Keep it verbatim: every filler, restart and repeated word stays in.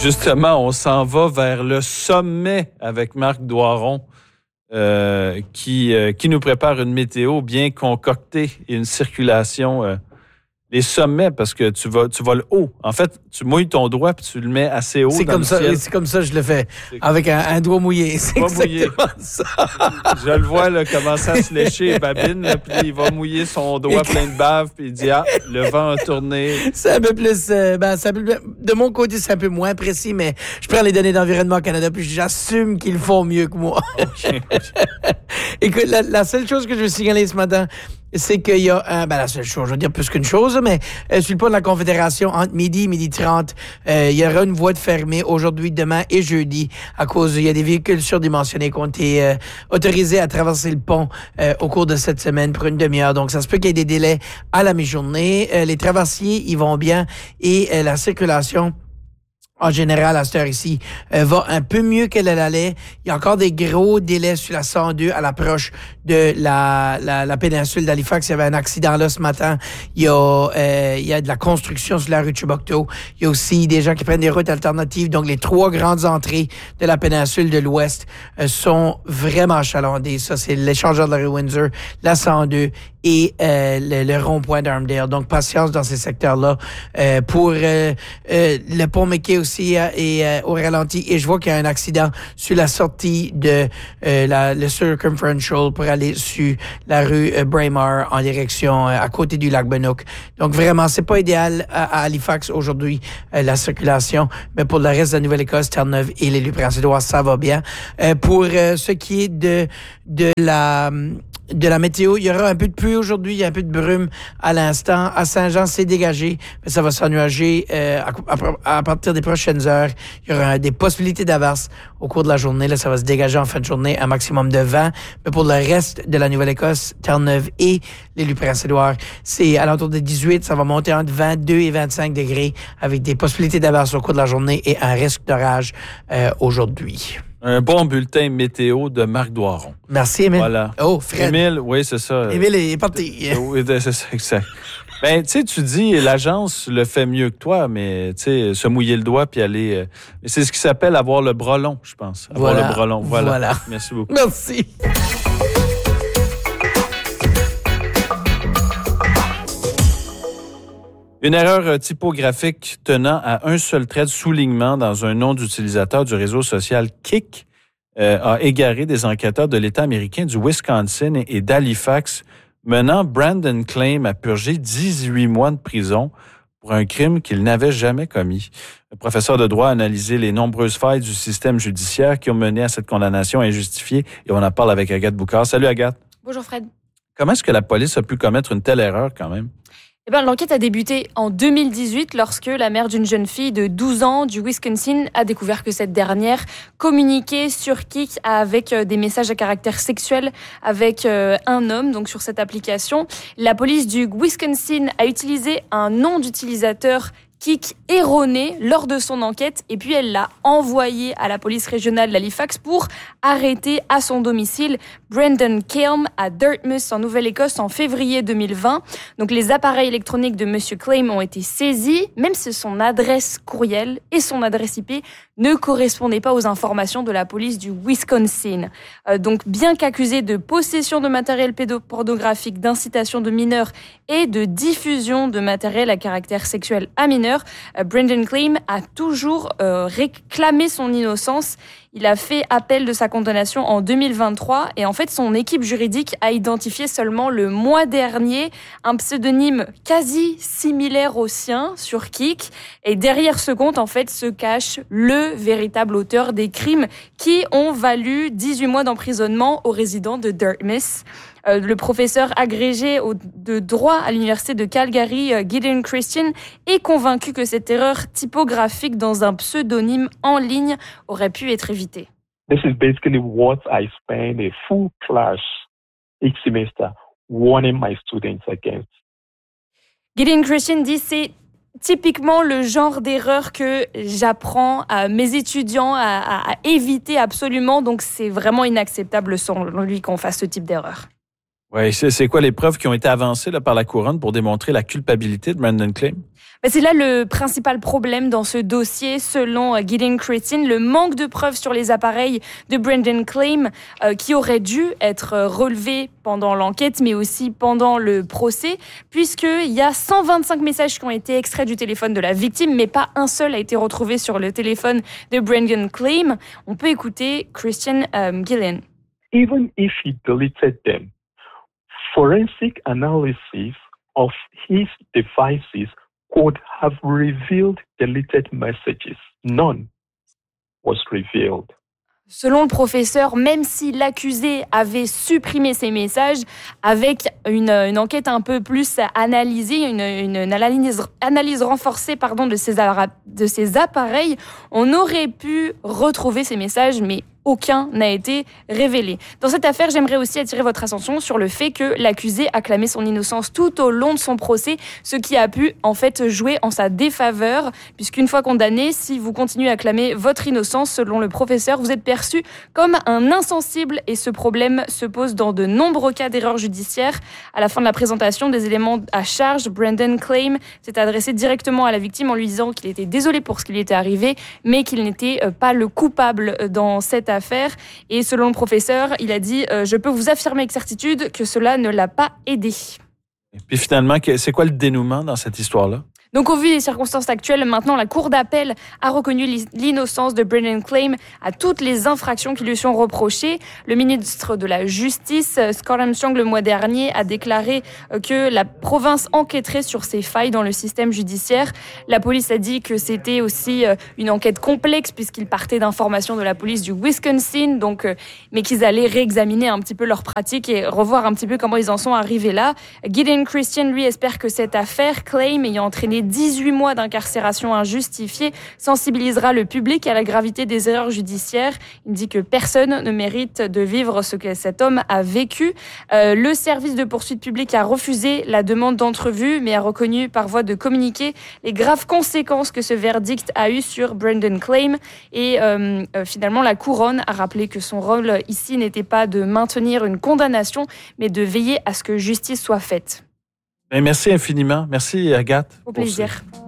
Justement, on s'en va vers le sommet avec Marc Doiron euh, qui, euh, qui nous prépare une météo bien concoctée et une circulation. Euh, les sommets, parce que tu vas, tu vas le haut. En fait, tu mouilles ton doigt puis tu le mets assez haut c'est dans comme le ça, ciel. C'est comme ça que je le fais, avec un, un doigt mouillé. C'est doigt exactement mouillé. ça. Je le vois là, commencer à se lécher, babine, là, puis il va mouiller son doigt plein de bave, puis il dit « Ah, le vent a tourné. » C'est un peu plus... Euh, ben, c'est un peu, de mon côté, c'est un peu moins précis, mais je prends les données d'Environnement Canada, puis j'assume qu'ils font mieux que moi. Okay. Écoute, la, la seule chose que je veux signaler ce matin, c'est qu'il y a un... Ben, la seule chose, je veux dire plus qu'une chose, mais euh, sur le pont de la Confédération, entre midi et midi trente, euh, il y aura une voie de fermée aujourd'hui, demain et jeudi, à cause... Il y a des véhicules surdimensionnés qui ont été euh, autorisés à traverser le pont euh, au cours de cette semaine pour une demi-heure. Donc, ça se peut qu'il y ait des délais à la mi-journée. Euh, les traversiers, ils vont bien et euh, la circulation... En général, à cette heure ici, euh, va un peu mieux qu'elle allait. Il y a encore des gros délais sur la cent deux à l'approche de la, la, la péninsule d'Halifax. Il y avait un accident là ce matin. Il y a, euh, il y a de la construction sur la rue Chubocto. Il y a aussi des gens qui prennent des routes alternatives. Donc, les trois grandes entrées de la péninsule de l'Ouest euh, sont vraiment achalandées. Ça, c'est l'échangeur de la rue Windsor, la cent deux et euh, le, le rond-point d'Armdale. Donc, patience dans ces secteurs-là. Euh, pour euh, euh, le pont McKay aussi euh, est euh, au ralenti. Et je vois qu'il y a un accident sur la sortie de euh, la, le Circumferential pour aller sur la rue euh, Braemar en direction euh, à côté du lac Benook. Donc, vraiment, c'est pas idéal à, à Halifax aujourd'hui, euh, la circulation. Mais pour le reste de la Nouvelle-Écosse, Terre-Neuve et les Prince-Édouard, ça va bien. Euh, pour euh, ce qui est de, de la... De la météo, il y aura un peu de pluie aujourd'hui, il y a un peu de brume à l'instant. À Saint-Jean, c'est dégagé, mais ça va s'ennuager euh, à, à, à partir des prochaines heures. Il y aura des possibilités d'averses au cours de la journée. Là, ça va se dégager en fin de journée, un maximum de vingt. Mais pour le reste de la Nouvelle-Écosse, Terre-Neuve et les Prince-Édouard, c'est à l'entour de dix-huit. Ça va monter entre vingt-deux et vingt-cinq degrés avec des possibilités d'averses au cours de la journée et un risque d'orage euh, aujourd'hui. Un bon bulletin météo de Marc Doiron. Merci, Émile. Voilà. Oh, Fred. Émile, oui, c'est ça. Émile est parti. Oui, c'est ça, exact. Ben, tu sais, tu dis, l'agence le fait mieux que toi, mais, tu sais, se mouiller le doigt puis aller... Euh, c'est ce qui s'appelle avoir le bras long, je pense. Avoir voilà. le bras long. Voilà. voilà. Merci beaucoup. Merci. Une erreur typographique tenant à un seul trait de soulignement dans un nom d'utilisateur du réseau social Kik euh, a égaré des enquêteurs de l'État américain du Wisconsin et d'Halifax, menant Brandon Claim à purger dix-huit mois de prison pour un crime qu'il n'avait jamais commis. Le professeur de droit a analysé les nombreuses failles du système judiciaire qui ont mené à cette condamnation injustifiée et on en parle avec Agathe Boucard. Salut Agathe. Bonjour Fred. Comment est-ce que la police a pu commettre une telle erreur quand même? Eh ben, l'enquête a débuté en deux mille dix-huit lorsque la mère d'une jeune fille de douze ans du Wisconsin a découvert que cette dernière communiquait sur Kik avec des messages à caractère sexuel avec un homme, donc sur cette application. La police du Wisconsin a utilisé un nom d'utilisateur Kik erroné lors de son enquête et puis elle l'a envoyé à la police régionale d'Halifax pour arrêter à son domicile Brandon Claim à Dartmouth en Nouvelle-Écosse en février deux mille vingt. Donc les appareils électroniques de Monsieur Claim ont été saisis, même si son adresse courriel et son adresse I P ne correspondaient pas aux informations de la police du Wisconsin. Euh, donc bien qu'accusé de possession de matériel pédopornographique, d'incitation de mineurs et de diffusion de matériel à caractère sexuel à mineurs, Brandon Claim a toujours euh, réclamé son innocence. Il a fait appel de sa condamnation en deux mille vingt-trois et en fait son équipe juridique a identifié seulement le mois dernier un pseudonyme quasi similaire au sien sur Kik et derrière ce compte en fait se cache le véritable auteur des crimes qui ont valu dix-huit mois d'emprisonnement aux résidents de Dartmouth. Euh, le professeur agrégé au, de droit à l'université de Calgary, euh, Gideon Christian, est convaincu que cette erreur typographique dans un pseudonyme en ligne aurait pu être évitée. This is basically what I spend a full class each semester warning my students against. Gideon Christian dit c'est typiquement le genre d'erreur que j'apprends à mes étudiants à, à, à éviter absolument, donc c'est vraiment inacceptable selon lui qu'on fasse ce type d'erreur. Oui, c'est, c'est quoi les preuves qui ont été avancées là, par la couronne pour démontrer la culpabilité de Brendan Claim? Ben c'est là le principal problème dans ce dossier, selon Gideon Christine, le manque de preuves sur les appareils de Brendan Claim euh, qui auraient dû être relevés pendant l'enquête, mais aussi pendant le procès, puisqu'il y a cent vingt-cinq messages qui ont été extraits du téléphone de la victime, mais pas un seul a été retrouvé sur le téléphone de Brendan Claim. On peut écouter Christian um, Gillen. Even if he deleted them, forensic analysis of his devices could have revealed deleted messages. None was revealed. Selon le professeur, même si l'accusé avait supprimé ces messages, avec une, une enquête un peu plus analysée, une, une, une analyse, analyse renforcée pardon, de, ces, de ces appareils, on aurait pu retrouver ces messages, mais aucun n'a été révélé. Dans cette affaire, j'aimerais aussi attirer votre attention sur le fait que l'accusé a clamé son innocence tout au long de son procès, ce qui a pu en fait jouer en sa défaveur, puisqu'une fois condamné, si vous continuez à clamer votre innocence, selon le professeur, vous êtes perçu comme un insensible et ce problème se pose dans de nombreux cas d'erreurs judiciaires. À la fin de la présentation des éléments à charge, Brendan Claim s'est adressé directement à la victime en lui disant qu'il était désolé pour ce qui lui était arrivé, mais qu'il n'était pas le coupable dans cette affaire. affaire. Et selon le professeur, il a dit euh, « Je peux vous affirmer avec certitude que cela ne l'a pas aidé. » Et puis finalement, c'est quoi le dénouement dans cette histoire-là? Donc, au vu des circonstances actuelles, maintenant, la Cour d'appel a reconnu l'innocence de Brendan Claim à toutes les infractions qui lui sont reprochées. Le ministre de la Justice, Scott Armstrong, le mois dernier, a déclaré que la province enquêterait sur ces failles dans le système judiciaire. La police a dit que c'était aussi une enquête complexe puisqu'ils partaient d'informations de la police du Wisconsin, donc, mais qu'ils allaient réexaminer un petit peu leurs pratiques et revoir un petit peu comment ils en sont arrivés là. Gideon Christian, lui, espère que cette affaire, Claim, ayant entraîné dix-huit mois d'incarcération injustifiée, sensibilisera le public à la gravité des erreurs judiciaires. Il dit que personne ne mérite de vivre ce que cet homme a vécu. Euh, le service de poursuite publique a refusé la demande d'entrevue, mais a reconnu par voie de communiqué les graves conséquences que ce verdict a eu sur Brendan Claim. Et euh, euh, finalement, la couronne a rappelé que son rôle ici n'était pas de maintenir une condamnation, mais de veiller à ce que justice soit faite. Merci infiniment. Merci, Agathe. Au plaisir.